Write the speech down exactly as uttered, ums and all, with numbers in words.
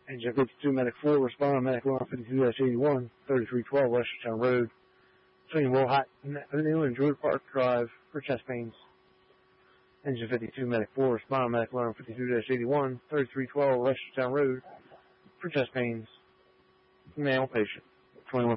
Engine fifty-two, Medic four, respond, Medic one fifty-two eighty-one, thirty-three twelve Westertown Road, between Wilhite Avenue and Druid Park Drive for chest pains. Engine fifty-two, Medic four, respond, Medic one fifty-two eighty-one, thirty-three twelve Westertown Road for chest pains. Male patient, twenty-one